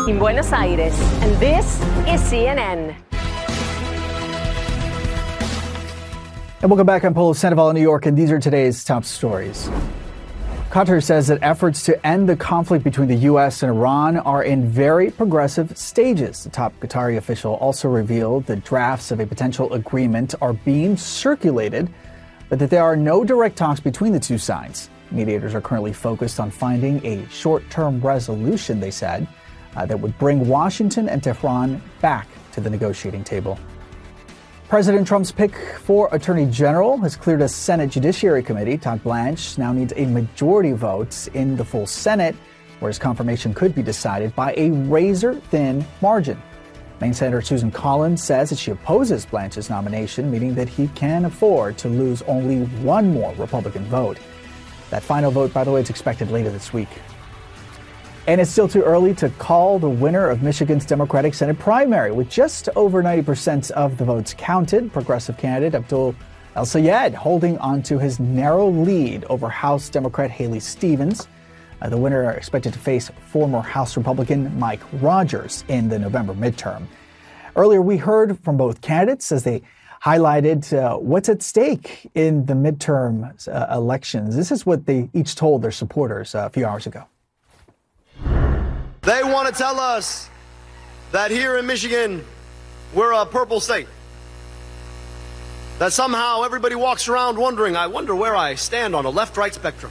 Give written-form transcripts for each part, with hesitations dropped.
in Buenos Aires. And this is CNN. And welcome back. I'm Polo Sandoval in New York, and these are today's top stories. Qatar says that efforts to end the conflict between the U.S. and Iran are in very progressive stages. The top Qatari official also revealed that drafts of a potential agreement are being circulated, but that there are no direct talks between the two sides. Mediators are currently focused on finding a short-term resolution, they said, that would bring Washington and Tehran back to the negotiating table. President Trump's pick for Attorney General has cleared a Senate Judiciary Committee. Todd Blanche now needs a majority vote in the full Senate, where his confirmation could be decided by a razor-thin margin. Maine Senator Susan Collins says that she opposes Blanche's nomination, meaning that he can afford to lose only one more Republican vote. That final vote, by the way, is expected later this week. And it's still too early to call the winner of Michigan's Democratic Senate primary. With just over 90% of the votes counted, progressive candidate Abdul El-Sayed holding onto his narrow lead over House Democrat Haley Stevens. The winner expected to face former House Republican Mike Rogers in the November midterm. Earlier, we heard from both candidates as they highlighted what's at stake in the midterm elections. This is what they each told their supporters a few hours ago. They want to tell us that here in Michigan, we're a purple state. That somehow everybody walks around wondering, I wonder where I stand on a left-right spectrum.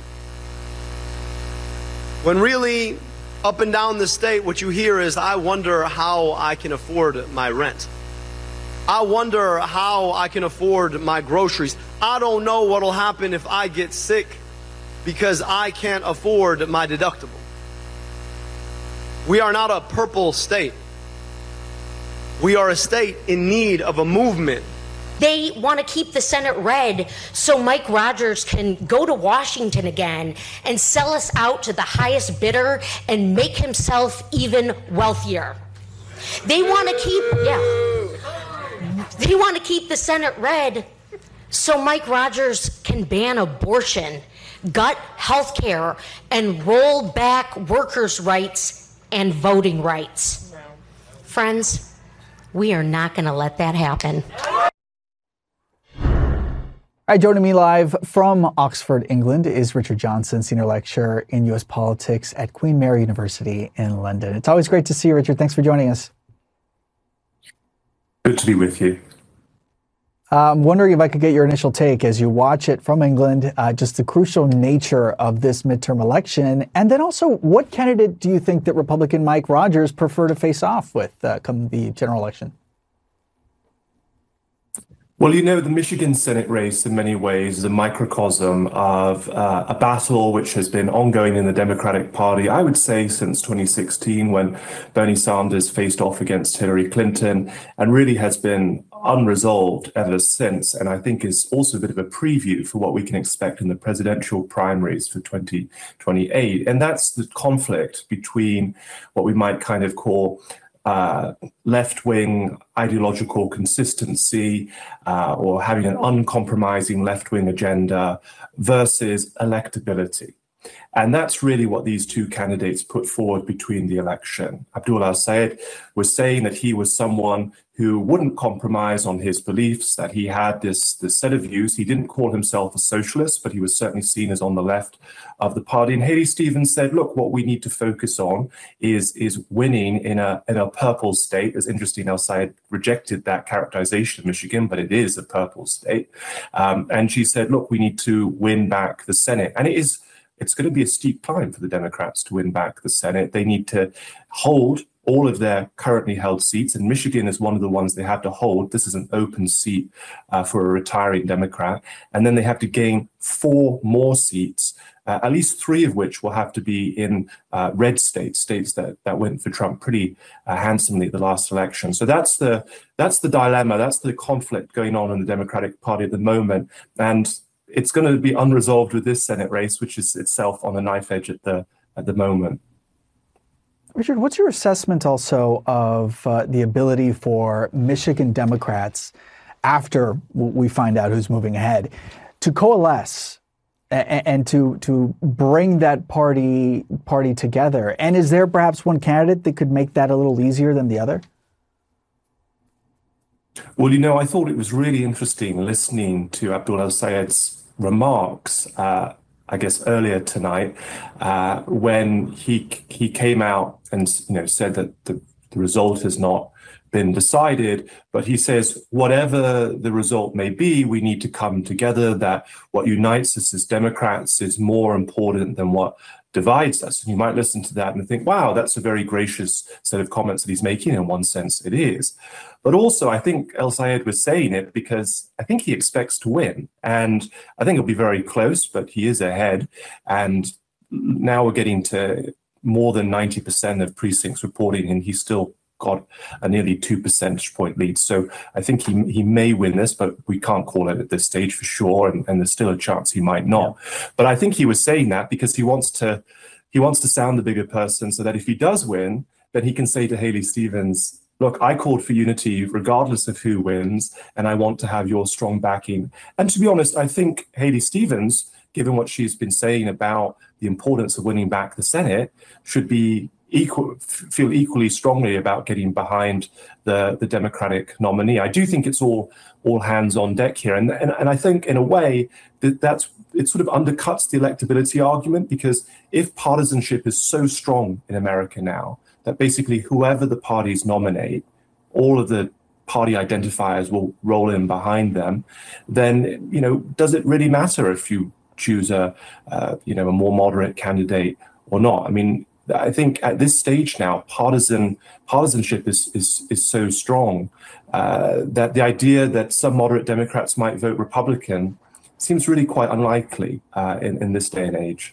When really, up and down the state, what you hear is, I wonder how I can afford my rent. I wonder how I can afford my groceries. I don't know what'll happen if I get sick because I can't afford my deductible. We are not a purple state. We are a state in need of a movement. They want to keep the Senate red so Mike Rogers can go to Washington again and sell us out to the highest bidder and make himself even wealthier. They want to keep the Senate red so Mike Rogers can ban abortion, gut health care, and roll back workers' rights and voting rights. Friends, we are not going to let that happen. All right, joining me live from Oxford, England, is Richard Johnson, Senior Lecturer in U.S. Politics at Queen Mary University in London. It's always great to see you, Richard. Thanks for joining us. Good to be with you. I'm wondering if I could get your initial take as you watch it from England, just the crucial nature of this midterm election, and then also what candidate do you think that Republican Mike Rogers prefer to face off with come the general election? Well, you know, the Michigan Senate race in many ways is a microcosm of a battle which has been ongoing in the Democratic Party, I would say, since 2016, when Bernie Sanders faced off against Hillary Clinton, and really has been unresolved ever since. And I think is also a bit of a preview for what we can expect in the presidential primaries for 2028. And that's the conflict between what we might kind of call left-wing ideological consistency or having an uncompromising left-wing agenda versus electability. And that's really what these two candidates put forward between the election. Abdul El-Sayed was saying that he was someone who wouldn't compromise on his beliefs, that he had this set of views. He didn't call himself a socialist, but he was certainly seen as on the left of the party. And Haley Stevens said, look, what we need to focus on is winning in a purple state. It's interesting, El-Sayed rejected that characterization of Michigan, but it is a purple state. And she said, look, we need to win back the Senate. And it's going to be a steep climb for the Democrats to win back the Senate. They need to hold all of their currently held seats, and Michigan is one of the ones they have to hold. This is an open seat for a retiring Democrat. And then they have to gain 4 more seats, at least 3 of which will have to be in red states that went for Trump pretty handsomely at the last election. So that's the dilemma, that's the conflict going on in the Democratic Party at the moment. And it's going to be unresolved with this Senate race, which is itself on the knife edge at the moment. Richard, what's your assessment also of the ability for Michigan Democrats, after we find out who's moving ahead, to coalesce and to bring that party together? And is there perhaps one candidate that could make that a little easier than the other? Well, I thought it was really interesting listening to Abdul El-Sayed's remarks, I guess earlier tonight, when he came out and said that the result has not been decided, but he says whatever the result may be, we need to come together, that what unites us as Democrats is more important than what divides us. And you might listen to that and think, wow, that's a very gracious set of comments that he's making. In one sense, it is. But also, I think El-Sayed was saying it because I think he expects to win. And I think it'll be very close, but he is ahead. And now we're getting to more than 90% of precincts reporting, and he's still got a nearly 2 percentage point lead. So I think he may win this, but we can't call it at this stage for sure. And there's still a chance he might not. Yeah. But I think he was saying that because he wants to sound the bigger person, so that if he does win, then he can say to Haley Stevens, look, I called for unity regardless of who wins, and I want to have your strong backing. And to be honest, I think Haley Stevens, given what she's been saying about the importance of winning back the Senate, should be feel equally strongly about getting behind the Democratic nominee. I do think it's all hands on deck here, and I think in a way that it sort of undercuts the electability argument, because if partisanship is so strong in America now that basically whoever the parties nominate, all of the party identifiers will roll in behind them, then does it really matter if you choose a more moderate candidate or not? I mean, I think at this stage now, partisanship is so strong that the idea that some moderate Democrats might vote Republican seems really quite unlikely in this day and age.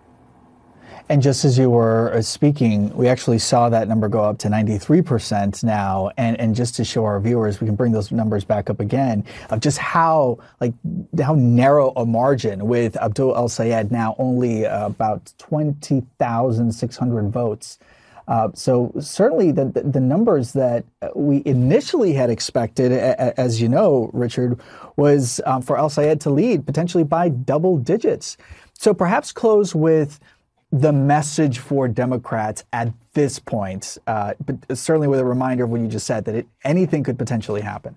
And just as you were speaking, we actually saw that number go up to 93% now. And just to show our viewers, we can bring those numbers back up again, of just how narrow a margin, with Abdul El-Sayed now only about 20,600 votes. So certainly the numbers that we initially had expected, as you know, Richard, was for El-Sayed to lead potentially by double digits. So perhaps close with the message for Democrats at this point, but certainly with a reminder of what you just said, that anything could potentially happen.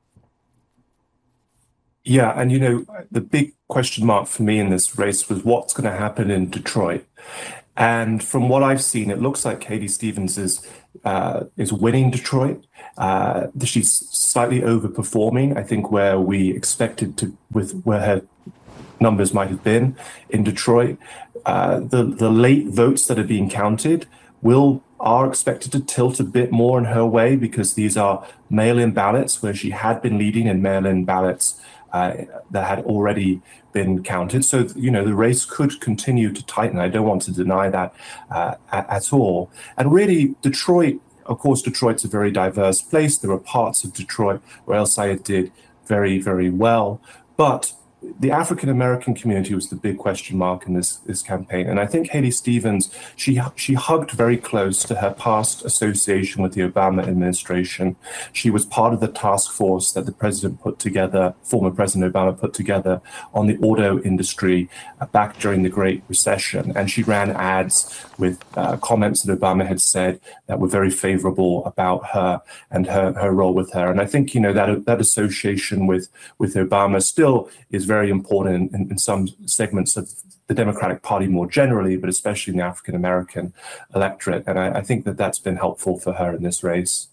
Yeah, and the big question mark for me in this race was what's going to happen in Detroit. And from what I've seen, it looks like Haley Stevens is winning Detroit. She's slightly overperforming, I think, where we expected to, with where her numbers might have been in Detroit. The late votes that are being counted are expected to tilt a bit more in her way, because these are mail-in ballots where she had been leading in mail-in ballots that had already been counted. So, the race could continue to tighten. I don't want to deny that at all. And really, Detroit, of course, Detroit's a very diverse place. There are parts of Detroit where El-Sayed did very, very well. But the African-American community was the big question mark in this campaign. And I think Haley Stevens, she hugged very close to her past association with the Obama administration. She was part of the task force that the president put together, former President Obama put together, on the auto industry back during the Great Recession. And she ran ads with comments that Obama had said that were very favorable about her and her role with her. And I think, that association with Obama still is very important in some segments of the Democratic Party more generally, but especially in the African-American electorate. And I think that's been helpful for her in this race.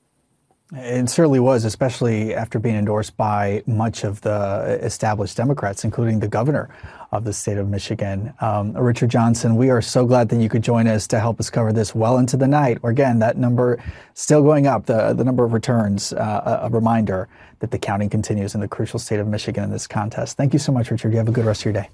It certainly was, especially after being endorsed by much of the established Democrats, including the governor of the state of Michigan. Richard Johnson, we are so glad that you could join us to help us cover this well into the night. Again, that number still going up, the number of returns, a reminder that the counting continues in the crucial state of Michigan in this contest. Thank you so much, Richard. You have a good rest of your day.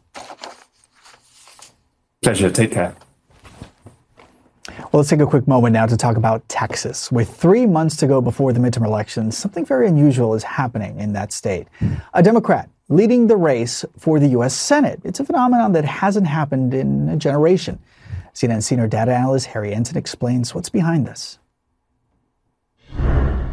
Pleasure. Take care. Well, let's take a quick moment now to talk about Texas. With 3 months to go before the midterm elections, something very unusual is happening in that state. A Democrat leading the race for the U.S. Senate. It's a phenomenon that hasn't happened in a generation. CNN senior data analyst Harry Enton explains what's behind this.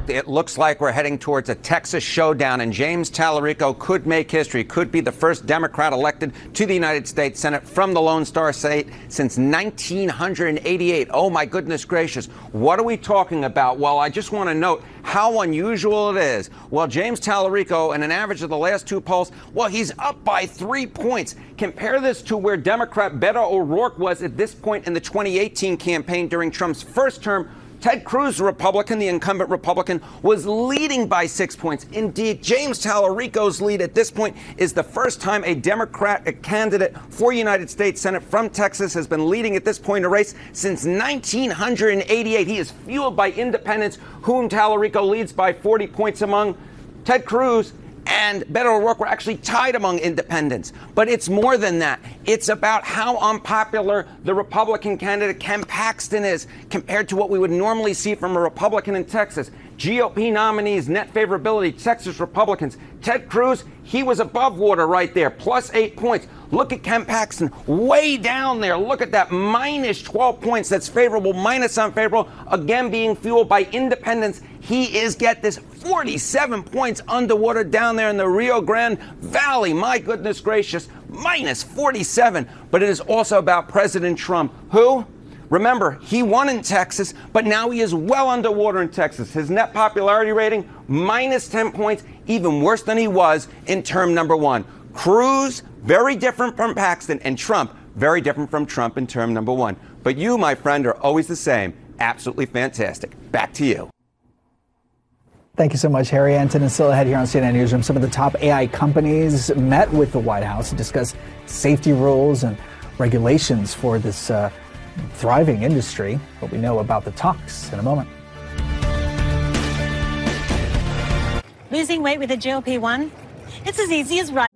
it looks like we're heading towards a Texas showdown, and James Tallarico could make history, could be the first Democrat elected to the United States Senate from the Lone Star State since 1988. Oh, my goodness gracious. What are we talking about? Well, I just want to note how unusual it is. Well, James Tallarico, in an average of the last two polls, well, he's up by 3 points. Compare this to where Democrat Beto O'Rourke was at this point in the 2018 campaign during Trump's first term. Ted Cruz, the Republican, the incumbent Republican, was leading by 6 points. Indeed, James Tallarico's lead at this point is the first time a Democratic candidate for United States Senate from Texas has been leading at this point in a race since 1988. He is fueled by independents, whom Tallarico leads by 40 points among. Ted Cruz and Beto O'Rourke were actually tied among independents. But it's more than that. It's about how unpopular the Republican candidate Ken Paxton is compared to what we would normally see from a Republican in Texas. GOP nominees, net favorability, Texas Republicans. Ted Cruz, he was above water right there, plus 8 points. Look at Ken Paxton, way down there. Look at that, minus 12 points. That's favorable, minus unfavorable. Again, being fueled by independents. He is, get this, 47 points underwater down there in the Rio Grande Valley. My goodness gracious, minus 47. But it is also about President Trump, who, remember, he won in Texas, but now he is well underwater in Texas. His net popularity rating, minus 10 points, even worse than he was in term number one. Cruz, very different from Paxton, and Trump, very different from Trump in term number one. But you, my friend, are always the same. Absolutely fantastic. Back to you. Thank you so much, Harry Anton. And still ahead here on CNN Newsroom, some of the top AI companies met with the White House to discuss safety rules and regulations for this thriving industry. What we know about the talks in a moment. Losing weight with a GLP-1? It's as easy as right.